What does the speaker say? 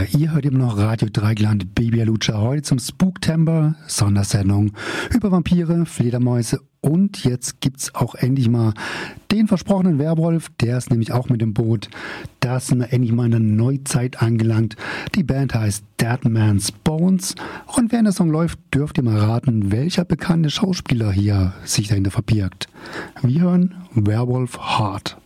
ihr hört immer noch Radio Dreigland Baby Lucha heute zum Spooktember Sondersendung über Vampire, Fledermäuse und jetzt gibt's auch endlich mal den versprochenen Werwolf, der ist nämlich auch mit dem Boot. Da sind wir endlich mal in der Neuzeit angelangt. Die Band heißt Dead Man's Bones und während der Song läuft, dürft ihr mal raten, welcher bekannte Schauspieler hier sich dahinter verbirgt. Wir hören Werewolf Heart.